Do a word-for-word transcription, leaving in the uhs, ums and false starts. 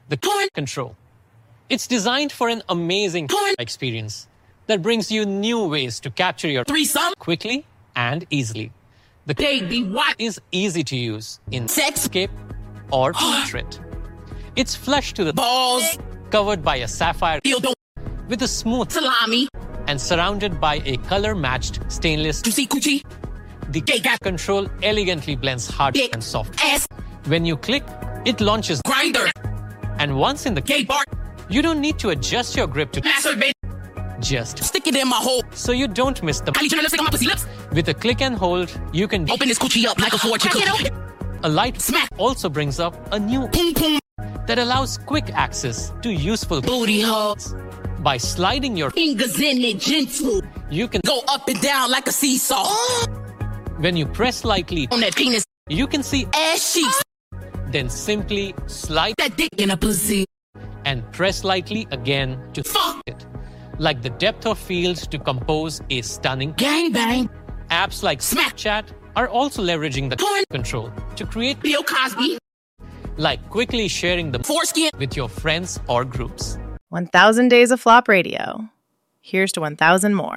the porn control. It's designed for an amazing porn experience that brings you new ways to capture your threesome quickly and easily. The baby what is easy to use in Sexscape or Portrait. It's flush to the balls, covered by a sapphire with a smooth salami and surrounded by a color-matched stainless coochie. The gap control elegantly blends hard and soft. When you click, it launches Grindr. And once in the gay bar, you don't need to adjust your grip to masturbate. Just stick it in my hole so you don't miss the lips. With a click and hold, you can open this coochie up like a fortune cookie. A light smack also brings up a new boom boom that allows quick access to useful booty holes. By sliding your fingers in it gentle, you can go up and down like a seesaw. When you press lightly on that penis, you can see ass cheeks. Then simply slide that dick in a pussy and press lightly again to fuck it. Like the depth of field to compose a stunning gangbang. Apps like Snapchat are also leveraging the porn control to create Bill Cosby, like quickly sharing the foreskin with your friends or groups. one thousand Days of Flop Radio. Here's to one thousand more.